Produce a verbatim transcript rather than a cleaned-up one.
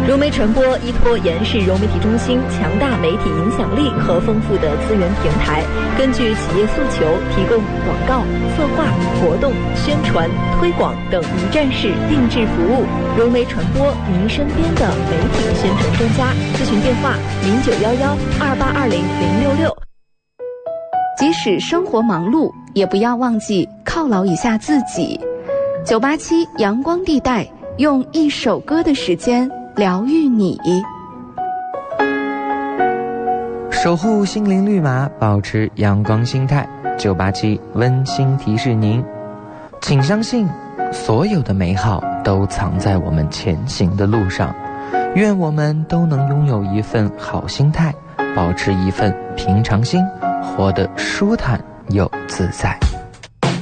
融媒传播依托延世融媒体中心强大媒体影响力和丰富的资源平台，根据企业诉求，提供广告、策划、活动、宣传、推广等一站式定制服务。融媒传播，您身边的媒体宣传专家。咨询电话：零九幺幺二八二零零六六。 即使生活忙碌，也不要忘记犒劳一下自己。九八七阳光地带，用一首歌的时间疗愈你。 守护心灵绿码，保持阳光心态。九八七温馨提示您，请相信所有的美好都藏在我们前行的路上。愿我们都能拥有一份好心态，保持一份平常心，活得舒坦又自在。